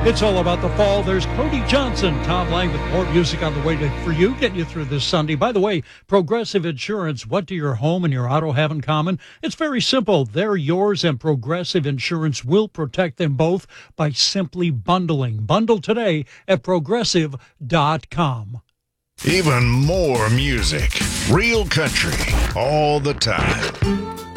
It's all about the fall. There's Cody Johnson, Tom Lang with more music on the way for you, getting you through this Sunday. By the way, Progressive Insurance, what do your home and your auto have in common? It's very simple. They're yours, and Progressive Insurance will protect them both by simply bundling. Bundle today at Progressive.com. Even more music, real country, all the time.